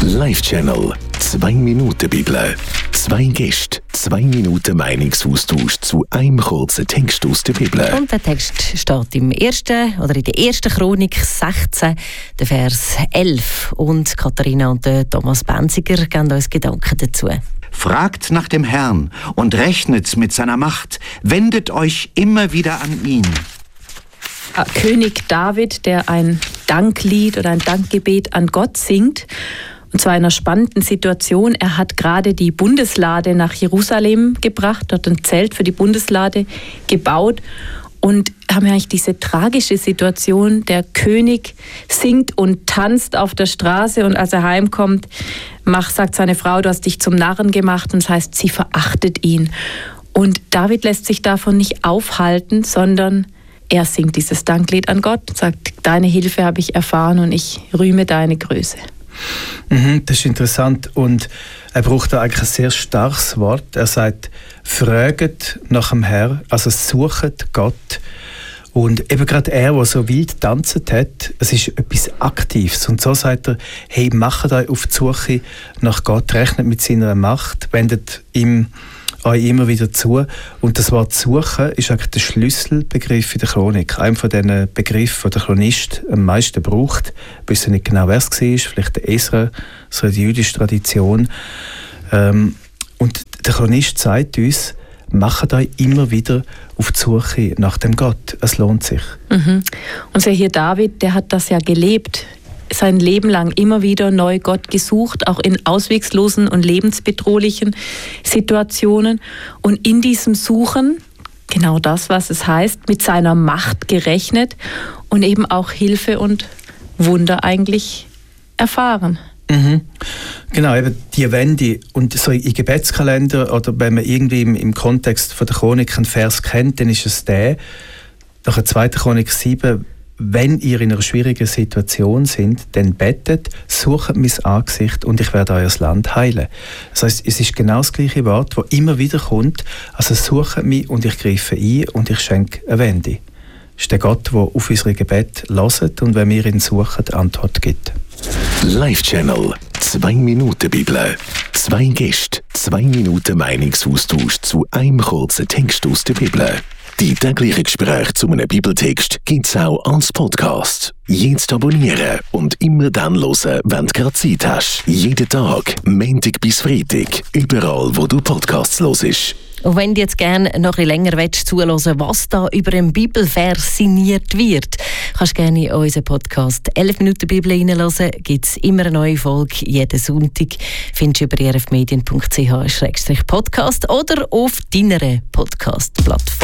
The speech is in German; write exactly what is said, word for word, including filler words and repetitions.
Live-Channel. Zwei Minuten Bibel. Zwei Gäste. Zwei Minuten Meinungsaustausch zu einem kurzen Text aus der Bibel. Und der Text steht im ersten oder in der ersten Chronik sechzehn, der Vers elf. Und Katharina und der Thomas Benziger geben uns Gedanken dazu. Fragt nach dem Herrn und rechnet mit seiner Macht. Wendet euch immer wieder an ihn. König David, der ein Danklied oder ein Dankgebet an Gott singt. Und zwar in einer spannenden Situation. Er hat gerade die Bundeslade nach Jerusalem gebracht, dort ein Zelt für die Bundeslade gebaut. Und haben wir eigentlich diese tragische Situation, der König singt und tanzt auf der Straße und als er heimkommt, mach, sagt seine Frau, du hast dich zum Narren gemacht, und das heißt, sie verachtet ihn. Und David lässt sich davon nicht aufhalten, sondern er singt dieses Danklied an Gott und sagt, deine Hilfe habe ich erfahren und ich rühme deine Größe. Mhm, das ist interessant und er braucht da eigentlich ein sehr starkes Wort. Er sagt, fragt nach dem Herrn, also sucht Gott. Und eben gerade er, der so wild getanzt hat, es ist etwas Aktives. Und so sagt er, hey, macht euch auf die Suche nach Gott, rechnet mit seiner Macht, wendet ihm euch immer wieder zu. Und das Wort «suchen» ist eigentlich der Schlüsselbegriff in der Chronik. Einer von diesen Begriffen, den der Chronist am meisten braucht. Ich weiß nicht genau, wer es war, vielleicht der Esra, so die jüdische Tradition. Ähm, und der Chronist sagt uns, macht euch immer wieder auf die Suche nach dem Gott. Es lohnt sich. Mhm. Und hier David, der hat das ja gelebt. Sein Leben lang immer wieder neu Gott gesucht, auch in auswegslosen und lebensbedrohlichen Situationen. Und in diesem Suchen, genau das, was es heißt, mit seiner Macht gerechnet und eben auch Hilfe und Wunder eigentlich erfahren. Mhm. Genau, eben die Wende. Und so im Gebetskalender oder wenn man irgendwie im, im Kontext von der Chronik einen Vers kennt, dann ist es der, nach der zweiten Chronik sieben, wenn ihr in einer schwierigen Situation seid, dann betet, sucht mein Angesicht und ich werde euer Land heilen. Das heisst, es ist genau das gleiche Wort, das immer wieder kommt. Also sucht mich und ich greife ein und ich schenke eine Wende. Das ist der Gott, der auf unsere Gebet hört und wenn wir ihn suchen, Antwort gibt. Live-Channel. Zwei Minuten Bibel. Zwei Gäste. Zwei Minuten Meinungsaustausch zu einem kurzen Text aus der Bibel. Die täglichen Gespräche zu einem Bibeltext gibt es auch als Podcast. Jetzt abonnieren und immer dann hören, wenn du gerade Zeit hast. Jeden Tag, Montag bis Freitag, überall wo du Podcasts hörst. Und wenn du jetzt gerne noch ein länger zuhören willst, was da über einen Bibelvers sinniert wird, kannst du gerne in unseren Podcast elf Minuten Bibel reinhören. Gibt es immer eine neue Folge, jeden Sonntag. Findest du über i r f medien punkt c h slash podcast oder auf deiner Podcast-Plattform.